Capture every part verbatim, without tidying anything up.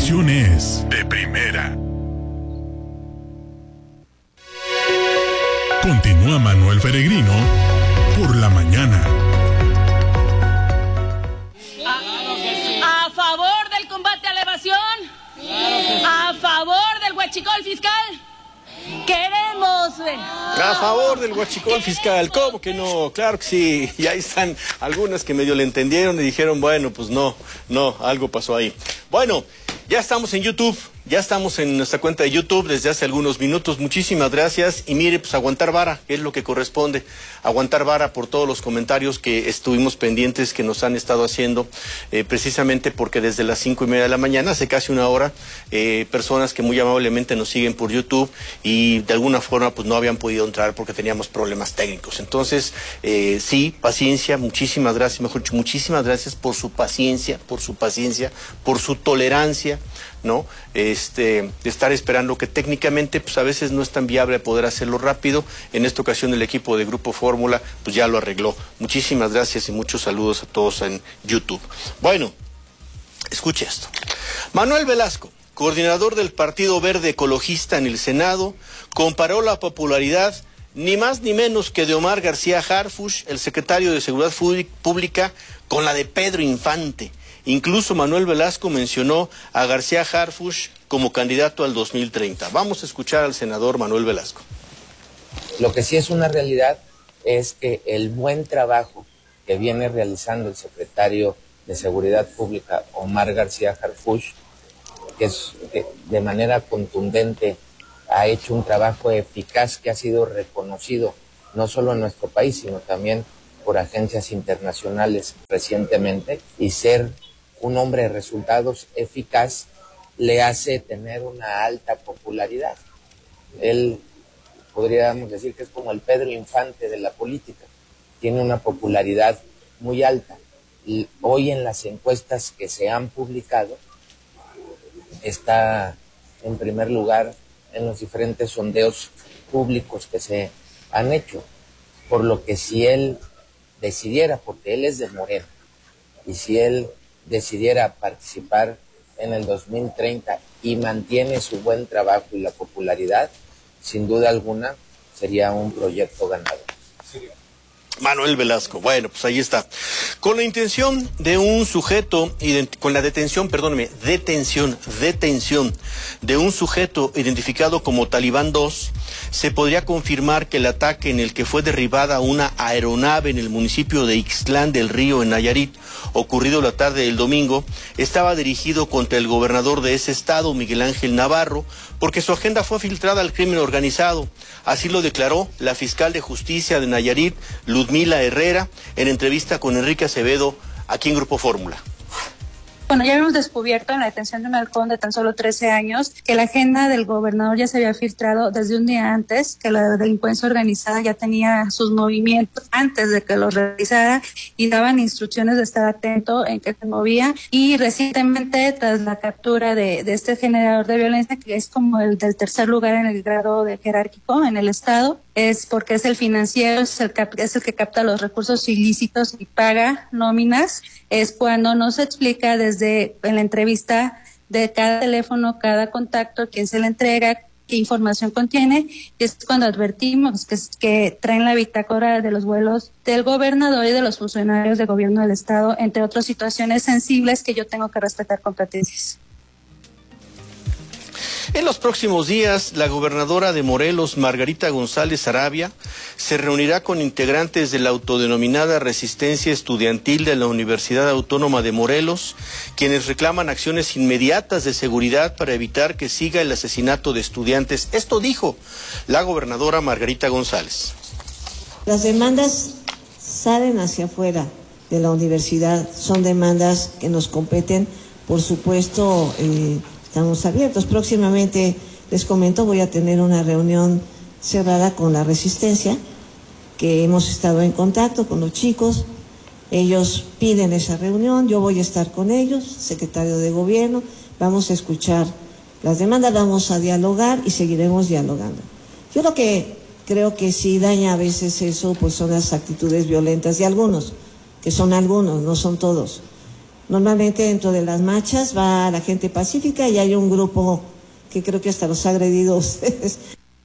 información es de primera. Continúa Manuel Peregrino por la mañana. A, a favor del combate a la evasión. A favor del huachicol fiscal. Queremos. A favor del huachicol fiscal, ¿cómo que no? Claro que sí, y ahí están algunas que medio le entendieron y dijeron, bueno, pues no, no, algo pasó ahí. Bueno, ya estamos en YouTube, ya estamos en nuestra cuenta de YouTube desde hace algunos minutos, muchísimas gracias, y mire, pues aguantar vara, que es lo que corresponde, aguantar vara por todos los comentarios que estuvimos pendientes, que nos han estado haciendo, eh, precisamente porque desde las cinco y media de la mañana, hace casi una hora, eh, personas que muy amablemente nos siguen por YouTube y de alguna forma pues no habían podido entrar porque teníamos problemas técnicos. Entonces, eh, sí, paciencia, muchísimas gracias, mejor dicho, muchísimas gracias por su paciencia, por su paciencia, por su tolerancia, ¿no? Este, de estar esperando, que técnicamente pues a veces no es tan viable poder hacerlo rápido. En esta ocasión el equipo de Grupo Fórmula pues ya lo arregló. Muchísimas gracias y muchos saludos a todos en YouTube. Bueno, escuche esto. Manuel Velasco, coordinador del Partido Verde Ecologista en el Senado, comparó la popularidad ni más ni menos que de Omar García Harfuch, el secretario de Seguridad Pública, con la de Pedro Infante. Incluso Manuel Velasco mencionó a García Harfuch como candidato al dos mil treinta. Vamos a escuchar al senador Manuel Velasco. Lo que sí es una realidad es que el buen trabajo que viene realizando el secretario de Seguridad Pública, Omar García Harfuch, que, es, que de manera contundente ha hecho un trabajo eficaz que ha sido reconocido no solo en nuestro país, sino también por agencias internacionales recientemente, y ser un hombre de resultados eficaz le hace tener una alta popularidad. Él, podríamos decir que es como el Pedro Infante de la política, tiene una popularidad muy alta, y hoy en las encuestas que se han publicado está en primer lugar en los diferentes sondeos públicos que se han hecho, por lo que si él decidiera, porque él es de Morena, y si él decidiera participar en el dos mil treinta y mantiene su buen trabajo y la popularidad, sin duda alguna sería un proyecto ganador. Manuel Velasco, bueno, pues ahí está. Con la intención de un sujeto, con la detención, perdóneme, detención, detención de un sujeto identificado como Talibán dos, se podría confirmar que el ataque en el que fue derribada una aeronave en el municipio de Ixtlán del Río, en Nayarit, ocurrido la tarde del domingo, estaba dirigido contra el gobernador de ese estado, Miguel Ángel Navarro, porque su agenda fue filtrada al crimen organizado. Así lo declaró la fiscal de justicia de Nayarit, Ludmila Herrera, en entrevista con Enrique Acevedo, aquí en Grupo Fórmula. Bueno, ya habíamos descubierto en la detención de un halcón de tan solo trece años que la agenda del gobernador ya se había filtrado desde un día antes, que la delincuencia organizada ya tenía sus movimientos antes de que los realizara y daban instrucciones de estar atento en qué se movía. Y recientemente, tras la captura de, de este generador de violencia, que es como el del tercer lugar en el grado de jerárquico en el estado, es porque es el financiero, es el, cap, es el que capta los recursos ilícitos y paga nóminas, es cuando nos explica desde en la entrevista de cada teléfono, cada contacto, quién se le entrega, qué información contiene, y es cuando advertimos que, que traen la bitácora de los vuelos del gobernador y de los funcionarios de gobierno del estado, entre otras situaciones sensibles que yo tengo que respetar competencias. En los próximos días, la gobernadora de Morelos, Margarita González Arabia, se reunirá con integrantes de la autodenominada Resistencia Estudiantil de la Universidad Autónoma de Morelos, quienes reclaman acciones inmediatas de seguridad para evitar que siga el asesinato de estudiantes. Esto dijo la gobernadora Margarita González. Las demandas salen hacia afuera de la universidad, son demandas que nos competen, por supuesto. eh, Estamos abiertos. Próximamente, les comento, voy a tener una reunión cerrada con la Resistencia, que hemos estado en contacto con los chicos. Ellos piden esa reunión, yo voy a estar con ellos, secretario de Gobierno, vamos a escuchar las demandas, vamos a dialogar y seguiremos dialogando. Yo lo que creo que sí daña a veces eso, pues son las actitudes violentas de algunos, que son algunos, no son todos. Normalmente dentro de las marchas va la gente pacífica y hay un grupo que creo que hasta los ha agredido a ustedes.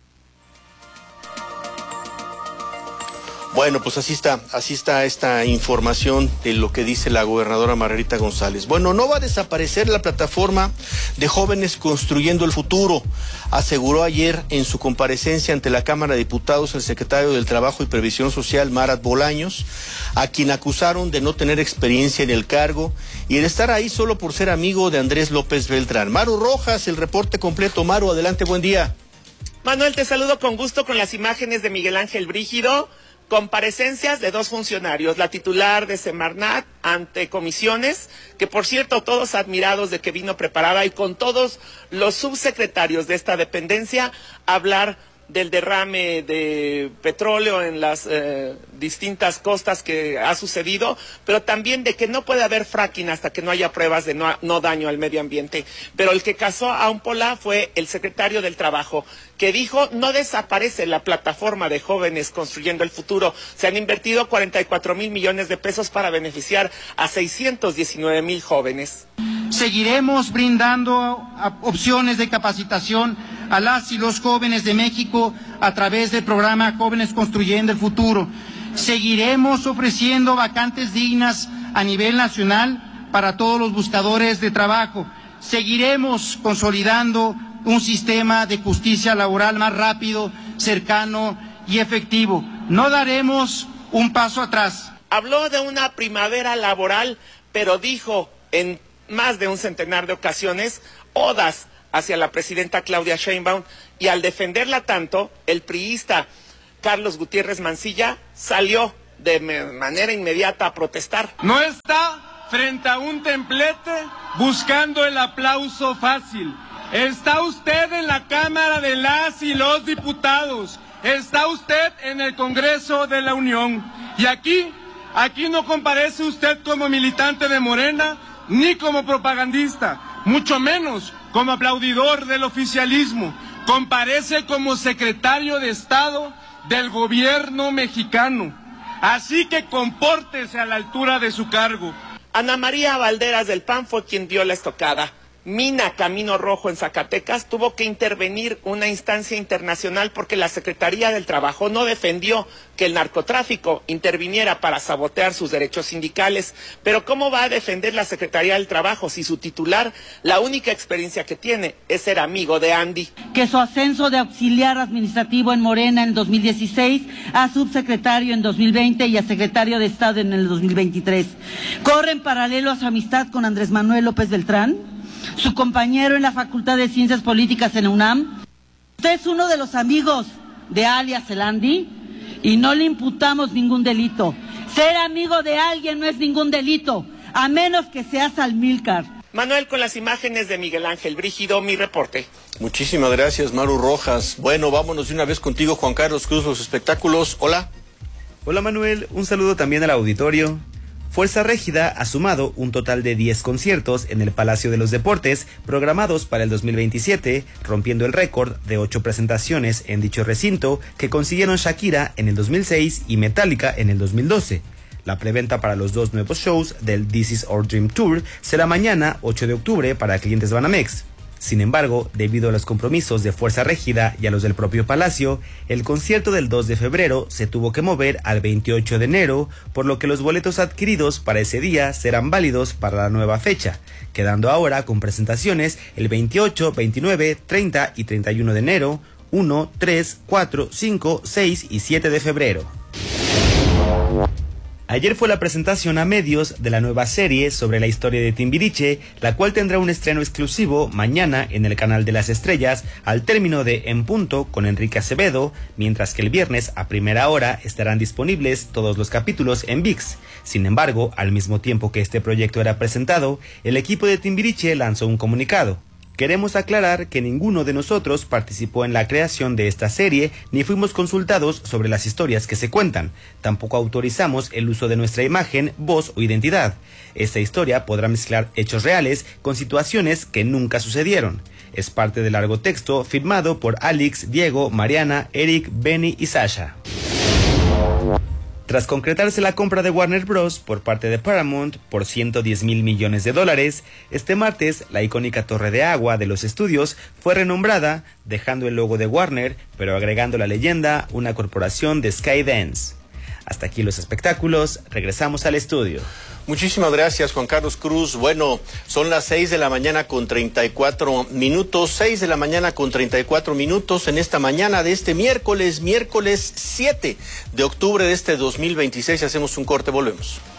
Bueno, pues así está, así está esta información de lo que dice la gobernadora Margarita González. Bueno, no va a desaparecer la plataforma de Jóvenes Construyendo el Futuro, aseguró ayer en su comparecencia ante la Cámara de Diputados el secretario del Trabajo y Previsión Social, Marat Bolaños, a quien acusaron de no tener experiencia en el cargo y de estar ahí solo por ser amigo de Andrés López Beltrán. Maru Rojas, el reporte completo. Maru, adelante, buen día. Manuel, te saludo con gusto con las imágenes de Miguel Ángel Brígido. Comparecencias de dos funcionarios, la titular de Semarnat ante comisiones, que por cierto todos admirados de que vino preparada, y con todos los subsecretarios de esta dependencia hablar del derrame de petróleo en las eh, distintas costas que ha sucedido, pero también de que no puede haber fracking hasta que no haya pruebas de no, no daño al medio ambiente. Pero el que casó a un pola fue el secretario del Trabajo, que dijo no desaparece la plataforma de Jóvenes Construyendo el Futuro. Se han invertido cuarenta y cuatro mil millones de pesos para beneficiar a seiscientos diecinueve mil jóvenes. Seguiremos brindando opciones de capacitación a las y los jóvenes de México a través del programa Jóvenes Construyendo el Futuro. Seguiremos ofreciendo vacantes dignas a nivel nacional para todos los buscadores de trabajo. Seguiremos consolidando un sistema de justicia laboral más rápido, cercano y efectivo. No daremos un paso atrás. Habló de una primavera laboral, pero dijo en más de un centenar de ocasiones odas hacia la presidenta Claudia Sheinbaum, y al defenderla tanto, el priista Carlos Gutiérrez Mancilla salió de manera inmediata a protestar. No está frente a un templete buscando el aplauso fácil. Está usted en la Cámara de las y los Diputados. Está usted en el Congreso de la Unión. Y aquí, aquí no comparece usted como militante de Morena, ni como propagandista, mucho menos como aplaudidor del oficialismo. Comparece como secretario de Estado del gobierno mexicano. Así que compórtese a la altura de su cargo. Ana María Valderas del P A N fue quien dio la estocada. Mina Camino Rojo en Zacatecas tuvo que intervenir una instancia internacional porque la Secretaría del Trabajo no defendió que el narcotráfico interviniera para sabotear sus derechos sindicales. Pero ¿cómo va a defender la Secretaría del Trabajo si su titular, la única experiencia que tiene, es ser amigo de Andy? Que su ascenso de auxiliar administrativo en Morena en dos mil dieciséis a subsecretario en dos mil veinte y a secretario de Estado en el dos mil veintitrés. Corre en paralelo a su amistad con Andrés Manuel López Beltrán, su compañero en la Facultad de Ciencias Políticas en la UNAM. Usted es uno de los amigos de alias el Andy y no le imputamos ningún delito. Ser amigo de alguien no es ningún delito, a menos que seas almílcar. Manuel, con las imágenes de Miguel Ángel Brígido, mi reporte. Muchísimas gracias, Maru Rojas. Bueno, vámonos de una vez contigo, Juan Carlos Cruz, los espectáculos. Hola. Hola, Manuel. Un saludo también al auditorio. Fuerza Régida ha sumado un total de diez conciertos en el Palacio de los Deportes programados para el dos mil veintisiete, rompiendo el récord de ocho presentaciones en dicho recinto que consiguieron Shakira en el dos mil seis y Metallica en el dos mil doce. La preventa para los dos nuevos shows del This Is Our Dream Tour será mañana, ocho de octubre, para clientes Banamex. Sin embargo, debido a los compromisos de Fuerza Régida y a los del propio Palacio, el concierto del dos de febrero se tuvo que mover al veintiocho de enero, por lo que los boletos adquiridos para ese día serán válidos para la nueva fecha, quedando ahora con presentaciones el veintiocho, veintinueve, treinta y treinta y uno de enero, uno, tres, cuatro, cinco, seis y siete de febrero. Ayer fue la presentación a medios de la nueva serie sobre la historia de Timbiriche, la cual tendrá un estreno exclusivo mañana en el Canal de las Estrellas al término de En Punto con Enrique Acevedo, mientras que el viernes a primera hora estarán disponibles todos los capítulos en ViX. Sin embargo, al mismo tiempo que este proyecto era presentado, el equipo de Timbiriche lanzó un comunicado. Queremos aclarar que ninguno de nosotros participó en la creación de esta serie ni fuimos consultados sobre las historias que se cuentan. Tampoco autorizamos el uso de nuestra imagen, voz o identidad. Esta historia podrá mezclar hechos reales con situaciones que nunca sucedieron. Es parte del largo texto firmado por Alex, Diego, Mariana, Eric, Benny y Sasha. Tras concretarse la compra de Warner Bros. Por parte de Paramount por ciento diez mil millones de dólares, este martes la icónica torre de agua de los estudios fue renombrada, dejando el logo de Warner, pero agregando la leyenda, una corporación de Skydance. Hasta aquí los espectáculos, regresamos al estudio. Muchísimas gracias, Juan Carlos Cruz. Bueno, son las seis de la mañana con treinta y cuatro minutos, seis de la mañana con treinta y cuatro minutos en esta mañana de este miércoles, miércoles siete de octubre de este dos mil veintiséis. Hacemos un corte, volvemos.